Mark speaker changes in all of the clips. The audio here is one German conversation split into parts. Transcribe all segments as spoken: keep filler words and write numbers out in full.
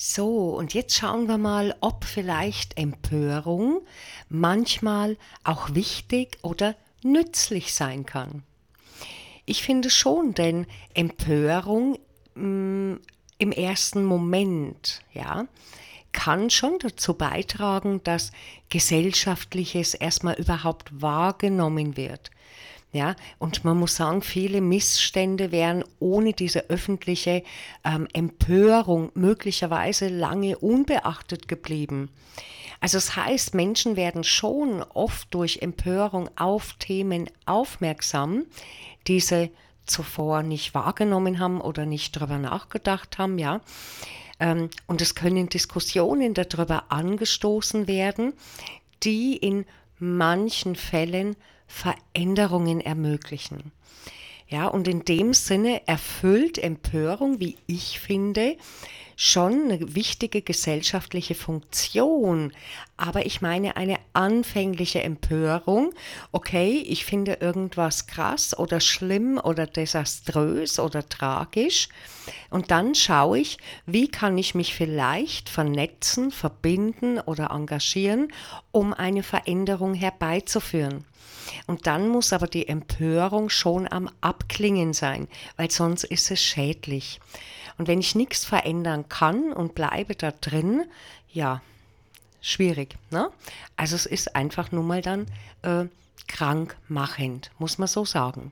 Speaker 1: So, und jetzt schauen wir mal, ob vielleicht Empörung manchmal auch wichtig oder nützlich sein kann. Ich finde schon, denn Empörung mh, im ersten Moment, ja, kann schon dazu beitragen, dass Gesellschaftliches erstmal überhaupt wahrgenommen wird. Ja, und man muss sagen, viele Missstände wären ohne diese öffentliche ähm, Empörung möglicherweise lange unbeachtet geblieben. Also das heißt, Menschen werden schon oft durch Empörung auf Themen aufmerksam, die sie zuvor nicht wahrgenommen haben oder nicht drüber nachgedacht haben, ja. Ähm, und es können Diskussionen darüber angestoßen werden, die in manchen Fällen Veränderungen ermöglichen. Ja, und in dem Sinne erfüllt Empörung, wie ich finde, schon eine wichtige gesellschaftliche Funktion. Aber ich meine eine anfängliche Empörung. Okay, ich finde irgendwas krass oder schlimm oder desaströs oder tragisch. Und dann schaue ich, wie kann ich mich vielleicht vernetzen, verbinden oder engagieren, um eine Veränderung herbeizuführen. Und dann muss aber die Empörung schon am Abklingen sein, weil sonst ist es schädlich. Und wenn ich nichts verändern kann und bleibe da drin, ja, schwierig. Ne? Also es ist einfach nur mal dann äh, krankmachend, muss man so sagen.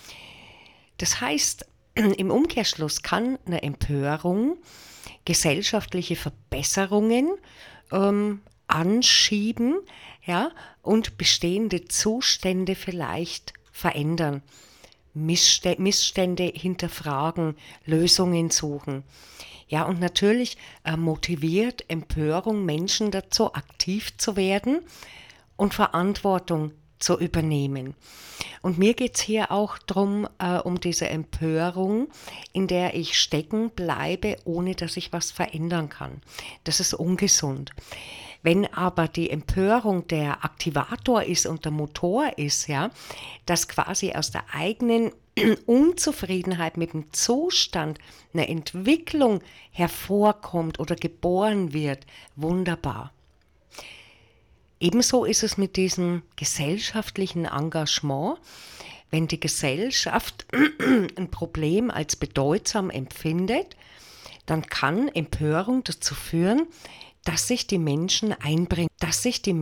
Speaker 1: Das heißt, im Umkehrschluss kann eine Empörung gesellschaftliche Verbesserungen ähm, anschieben, ja, und bestehende Zustände vielleicht verändern, Missstände, Missstände hinterfragen, Lösungen suchen. Ja, und natürlich äh, motiviert Empörung Menschen dazu, aktiv zu werden und Verantwortung zu übernehmen. Und mir geht es hier auch darum, äh, um diese Empörung, in der ich stecken bleibe, ohne dass ich was verändern kann. Das ist ungesund. Wenn aber die Empörung der Aktivator ist und der Motor ist, ja, dass quasi aus der eigenen Unzufriedenheit mit dem Zustand eine Entwicklung hervorkommt oder geboren wird, wunderbar. Ebenso ist es mit diesem gesellschaftlichen Engagement. Wenn die Gesellschaft ein Problem als bedeutsam empfindet, dann kann Empörung dazu führen, dass sich die Menschen einbringen, dass sich die